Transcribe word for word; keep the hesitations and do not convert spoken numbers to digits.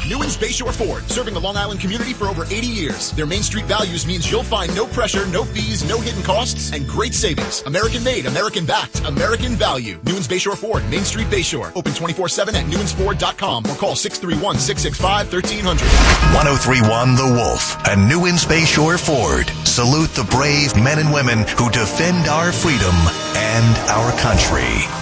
Newens Bayshore Ford, serving the Long Island community for over eighty years. Their Main Street values means you'll find no pressure, no fees, no hidden costs, and great savings. American made, American backed, American value. Newens Bayshore Ford, Main Street Bayshore. Open twenty-four seven at newens ford dot com or call six three one, six six five, one three zero zero. one oh three point one The Wolf and Newens Bayshore Ford salute the brave men and women who defend our freedom and our country.